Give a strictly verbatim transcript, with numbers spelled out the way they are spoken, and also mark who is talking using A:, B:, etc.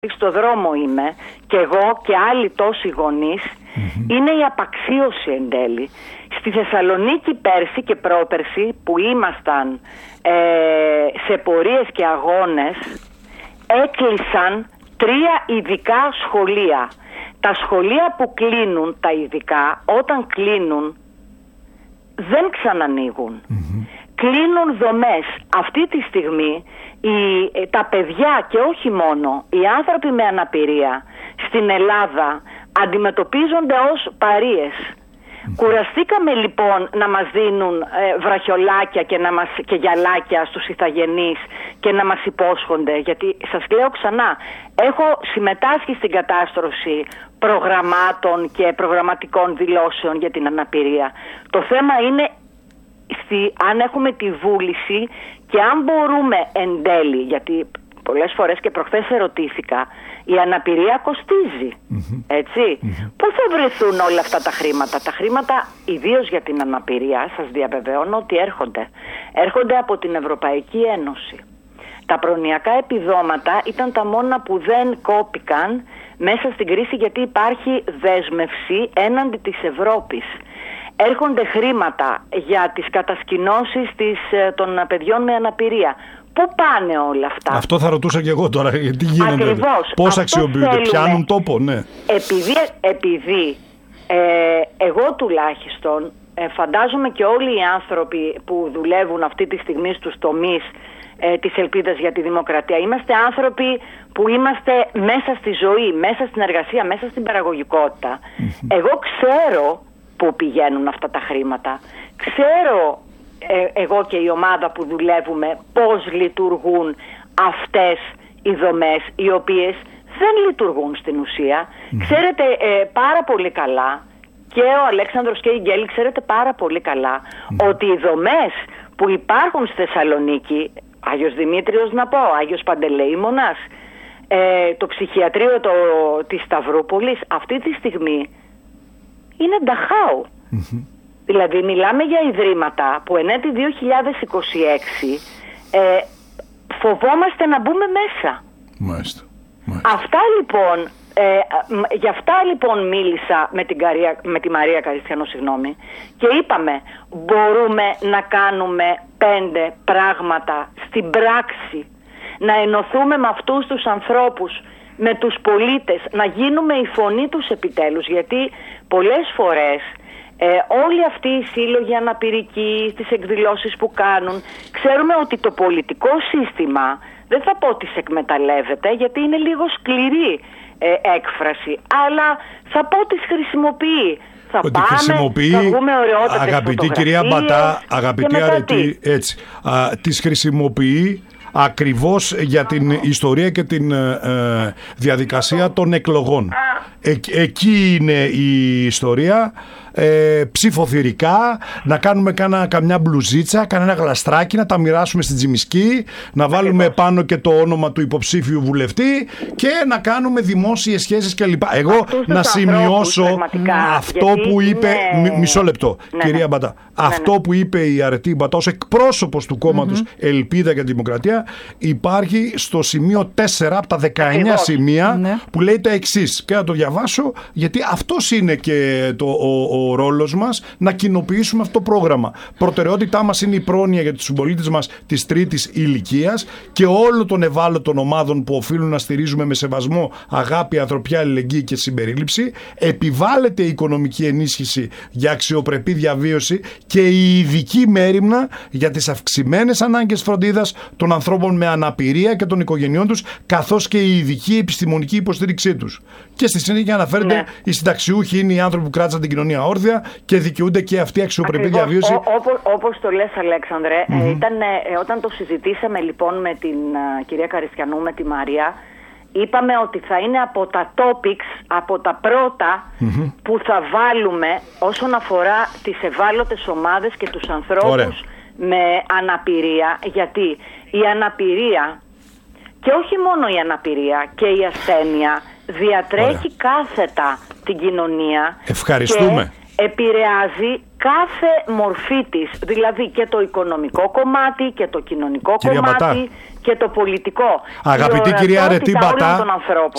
A: στο δρόμο είμαι και εγώ και άλλοι τόσοι γονείς, mm-hmm. είναι η απαξίωση εν τέλει. Στη Θεσσαλονίκη πέρσι και πρόπερσι που ήμασταν ε, σε πορείες και αγώνες, έκλεισαν τρία ειδικά σχολεία. Τα σχολεία που κλείνουν, τα ειδικά, όταν κλείνουν δεν ξανανοίγουν. Mm-hmm. Κλείνουν δομές. Αυτή τη στιγμή οι, τα παιδιά και όχι μόνο, οι άνθρωποι με αναπηρία στην Ελλάδα αντιμετωπίζονται ως παρείες. Mm-hmm. Κουραστήκαμε λοιπόν να μας δίνουν ε, βραχιολάκια και, να μας, και γυαλάκια στους ηθαγενείς και να μας υπόσχονται, γιατί σας λέω ξανά, έχω συμμετάσχει στην κατάστρωση προγραμμάτων και προγραμματικών δηλώσεων για την αναπηρία. Το θέμα είναι στη, αν έχουμε τη βούληση και αν μπορούμε εν τέλει, γιατί πολλές φορές και προχθές ερωτήθηκα, η αναπηρία κοστίζει, mm-hmm. έτσι. Mm-hmm. Πού θα βρεθούν όλα αυτά τα χρήματα? Τα χρήματα, ιδίως για την αναπηρία, σας διαβεβαιώνω ότι έρχονται. Έρχονται από την Ευρωπαϊκή Ένωση. Τα προνοιακά επιδόματα ήταν τα μόνα που δεν κόπηκαν μέσα στην κρίση, γιατί υπάρχει δέσμευση έναντι της Ευρώπης. Έρχονται χρήματα για τις κατασκηνώσεις της, των παιδιών με αναπηρία. Πού πάνε όλα αυτά?
B: Αυτό θα ρωτούσα και εγώ τώρα. Τι γίνεται?
A: Ακριβώς.
B: Πώς αξιοποιούνται?
A: Θέλουμε.
B: Πιάνουν τόπο, ναι.
A: Επειδή, επειδή ε, εγώ τουλάχιστον ε, φαντάζομαι και όλοι οι άνθρωποι που δουλεύουν αυτή τη στιγμή στους τομείς ε, της ελπίδας για τη δημοκρατία, είμαστε άνθρωποι που είμαστε μέσα στη ζωή, μέσα στην εργασία, μέσα στην παραγωγικότητα. Mm-hmm. Εγώ ξέρω πού πηγαίνουν αυτά τα χρήματα. Ξέρω ε, εγώ και η ομάδα που δουλεύουμε πώς λειτουργούν αυτές οι δομές, οι οποίες δεν λειτουργούν στην ουσία. Mm-hmm. Ξέρετε ε, πάρα πολύ καλά, και ο Αλέξανδρος και η Γκέλη ξέρετε πάρα πολύ καλά, mm-hmm. ότι οι δομές που υπάρχουν στη Θεσσαλονίκη, Άγιος Δημήτριος να πω, Άγιος Παντελεήμονας, ε, το ψυχιατρίο το, της Σταυρούπολης, αυτή τη στιγμή είναι νταχάου. Mm-hmm. Δηλαδή μιλάμε για ιδρύματα που εν έτη δύο χιλιάδες είκοσι έξι ε, φοβόμαστε να μπούμε μέσα.
B: Μάλιστα. Μάλιστα.
A: Αυτά λοιπόν, ε, γι' αυτά λοιπόν μίλησα με, την Καρία, με τη Μαρία Καριστιανό, συγγνώμη, και είπαμε μπορούμε να κάνουμε πέντε πράγματα στην πράξη, να ενωθούμε με αυτούς τους ανθρώπους, με τους πολίτες, να γίνουμε η φωνή τους επιτέλους, γιατί πολλές φορές ε, όλοι αυτοί οι σύλλογοι αναπηρικοί, στις εκδηλώσεις που κάνουν, ξέρουμε ότι το πολιτικό σύστημα, δεν θα πω ότι σε εκμεταλλεύεται, γιατί είναι λίγο σκληρή ε, έκφραση, αλλά θα πω ότι χρησιμοποιεί. Θα
B: ότι
A: πάμε,
B: χρησιμοποιεί,
A: θα βγούμε ωραιότατες
B: αγαπητή κυρία Μπατά, αγαπητή Αρετή, έτσι, α, τις χρησιμοποιεί ακριβώς για την ιστορία και την ε, διαδικασία των εκλογών. Ε, εκεί είναι η ιστορία. Ε, ψηφοθυρικά, να κάνουμε κάνα, καμιά μπλουζίτσα, κανένα γλαστράκι, να τα μοιράσουμε στην Τζιμισκή, να βάλουμε πάνω και το όνομα του υποψήφιου βουλευτή και να κάνουμε δημόσιες σχέσεις κλπ. Εγώ αυτούς να σημειώσω αυτό που είπε, είναι... μισό λεπτό, ναι, κυρία ναι. Μπατά, ναι, αυτό ναι. που είπε η Αρετή Μπατά ως εκπρόσωπος του κόμματος mm-hmm. Ελπίδα για τη Δημοκρατία, υπάρχει στο σημείο τέσσερα από τα δεκαεννιά Ακριβώς. σημεία ναι. που λέει τα εξής, και να το διαβάσω, γιατί αυτός είναι και το, ο, ο ρόλος μας, να κοινοποιήσουμε αυτό το πρόγραμμα. Προτεραιότητά μας είναι η πρόνοια για τους συμπολίτες μας της τρίτης ηλικίας και όλων των ευάλωτων ομάδων που οφείλουν να στηρίζουμε με σεβασμό, αγάπη, ανθρωπιά, αλληλεγγύη και συμπερίληψη. Επιβάλλεται η οικονομική ενίσχυση για αξιοπρεπή διαβίωση και η ειδική μέριμνα για τις αυξημένες ανάγκες φροντίδας των ανθρώπων με αναπηρία και των οικογενειών τους, καθώς και η ειδική επιστημονική υποστήριξή τους. Και στη συνέχεια αναφέρεται ναι. οι συνταξιούχοι είναι οι άνθρωποι που κράτησαν την κοινωνία όρθια και δικαιούνται και αυτή η αξιοπρεπή Ακριβώς. διαβίωση.
A: Όπως, όπως το λες, Αλέξανδρε, mm-hmm. ε, ήταν, ε, όταν το συζητήσαμε λοιπόν με την uh, κυρία Καριστιανού, με τη Μαρία, είπαμε ότι θα είναι από τα topics, από τα πρώτα mm-hmm. που θα βάλουμε όσον αφορά τις ευάλωτες ομάδες και τους ανθρώπους Ωραία. με αναπηρία, γιατί η αναπηρία, και όχι μόνο η αναπηρία, και η ασθένεια διατρέχει Ωραία. κάθετα την κοινωνία.
B: Ευχαριστούμε.
A: Και επηρεάζει κάθε μορφή της, δηλαδή και το οικονομικό κομμάτι και το κοινωνικό
B: κυρία
A: κομμάτι
B: Μπατά,
A: και το πολιτικό.
B: αγαπητή κυρία Αρετή Μπατά,